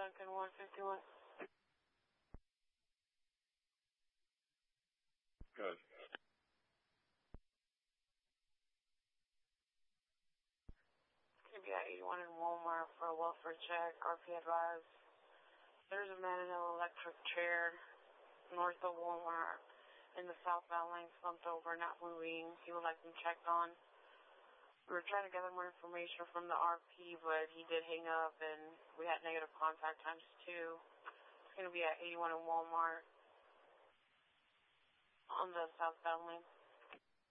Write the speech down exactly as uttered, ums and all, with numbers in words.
Duncan one fifty-one. Good. Going to be at eighty-one in Walmart for a welfare check. R P advised. There's a man in an electric chair north of Walmart in the southbound lane, slumped over, not moving. He would like them checked on. We were trying to gather more information from the R P, but he did hang up, and we had negative contact times two. It's going to be at eighty-one in Walmart on the southbound lane.